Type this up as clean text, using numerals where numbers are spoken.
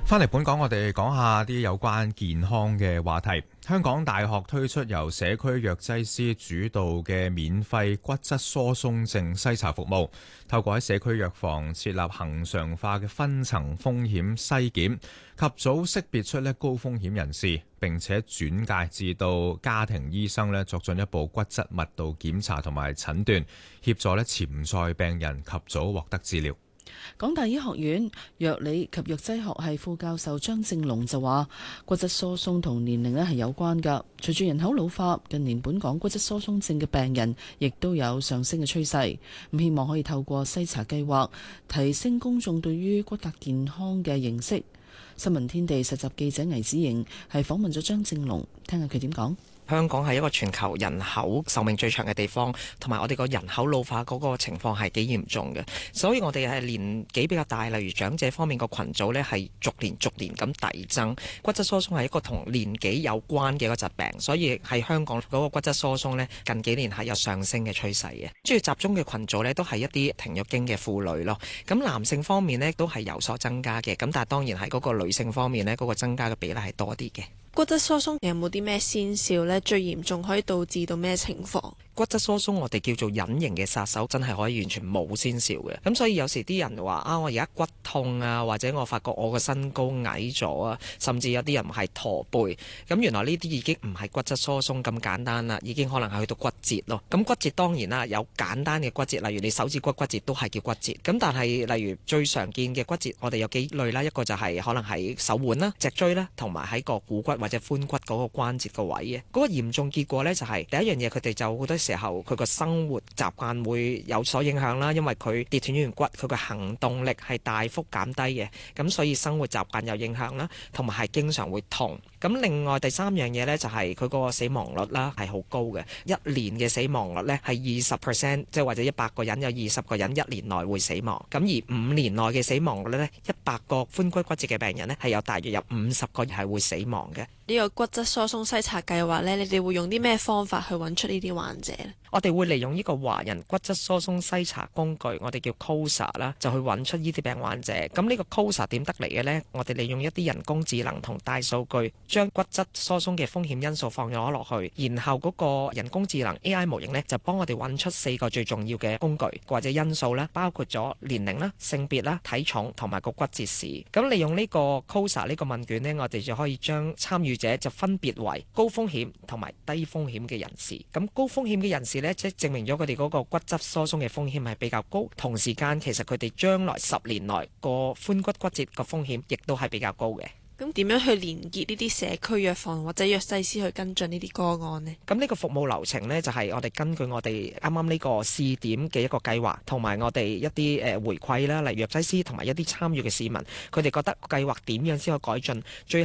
翻嚟本港，我哋講下啲有關健康嘅話題。香港大學推出由社區藥劑師主導嘅免費骨質疏鬆症篩查服務，透過喺社區藥房設立恆常化嘅分層風險篩檢，及早識別出高風險人士，並且轉介至到家庭醫生作進一步骨質密度檢查同埋診斷，協助潛在病人及早獲得治療。 港大醫學院藥理及藥劑學系副教授張正龍就話：骨質疏鬆同年齡係有關㗎。隨住人口老化，近年本港骨質疏鬆症嘅病人亦都有上升嘅趨勢。咁希望可以透過篩查計劃，提升公眾對於骨骼健康嘅認識。新聞天地實習記者倪子瑩係訪問咗張正龍，聽下佢點講。 香港係一個全球人口壽命最長嘅地方，同埋我哋個人口老化嗰個情況係幾嚴重嘅，所以我哋係年紀比較大，例如長者方面個群組呢係逐年咁遞增。骨質疏鬆係一個同年紀有關嘅一個疾病，所以喺香港嗰個骨質疏鬆呢，近幾年係有上升嘅趨勢嘅。主要集中嘅群組呢，都係一啲停咗經嘅婦女咯。咁男性方面呢，都係有所增加嘅，咁但係當然係嗰個女性方面呢，嗰個增加嘅比例係多啲嘅。 骨質疏鬆有冇啲咩先兆呢？最嚴重可以導致到咩情況？ 骨質疏鬆我哋叫做隱形嘅殺手，真係可以完全冇先兆嘅。咁所以有時啲人話啊，我而家骨痛啊，或者我發覺我個身高矮咗啊，甚至有啲人係駝背。咁原來呢啲已經唔係骨質疏鬆咁簡單啦，已經可能係去到骨折咯。咁骨折當然啦，有簡單嘅骨折，例如你手指骨骨折都係叫骨折。咁但係例如最常見嘅骨折，我哋有幾類啦，一個就係可能係手腕啦、脊椎啦，同埋喺個股骨或者髖骨嗰個關節個位嘅。嗰個嚴重結果呢，就係第一樣嘢，佢哋就好多時候佢個生活習慣會有所影響啦，因為佢跌斷咗條骨，佢個行動力係大幅減低嘅，咁所以生活習慣有影響啦，同埋係經常會痛。咁另外第三樣嘢呢，就係佢個死亡率啦係好高嘅，一年嘅死亡率呢係20%，即係或者100個人有20個人一年內會死亡。咁而5年內嘅死亡率呢，100個髖骨骨折嘅病人呢，係有大約有50個人係會死亡嘅。 呢個骨質疏鬆篩查計劃呢，你哋會用啲咩方法去揾出呢啲患者呢？ 我哋會利用呢個華人骨質疏鬆篩查工具，我哋叫 COSA 啦，就去揾出呢啲病患者。咁呢個 COSA 點得嚟嘅呢？我哋利用一啲人工智能同大數據，將骨質疏鬆嘅風險因素放咗落去，然後嗰個人工智能 AI 模型呢，就幫我哋揾出4個最重要嘅工具或者因素啦，包括咗年齡啦、性別啦、體重同埋個骨折史。咁利用呢個 COSA 呢個問卷呢，我哋就可以將參與者就分別為高風險同埋低風險嘅人士。咁高風險嘅人士呢，即係證明咗佢哋嗰個骨質疏鬆嘅風險係比較高，同時間其實佢哋將來10年內個髖骨骨折個風險亦都係比較高嘅。 咁點樣去連結呢啲社區藥房或者藥劑師去跟進呢啲個案呢？ 咁呢個服務流程呢，就係我哋根據我哋啱啱呢個試點嘅一個計劃，同埋我哋一啲回饋啦，例如藥劑師同埋一啲參與嘅市民，佢哋覺得計劃點樣先可以改進，最